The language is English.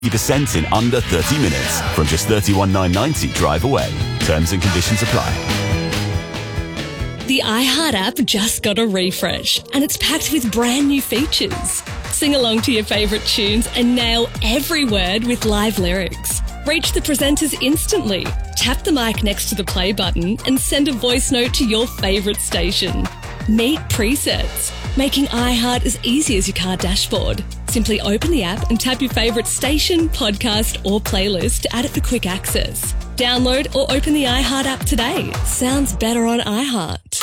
50% in under 30 minutes from just $31,990 drive away. Terms and conditions apply. The iHeart app just got a refresh and it's packed with brand new features. Sing along to your favourite tunes and nail every word with live lyrics. Reach the presenters instantly. Tap the mic next to the play button and send a voice note to your favourite station. Meet presets, making iHeart as easy as your car dashboard. Simply open the app and tap your favourite station, podcast or playlist to add it for quick access. Download or open the iHeart app today. Sounds better on iHeart.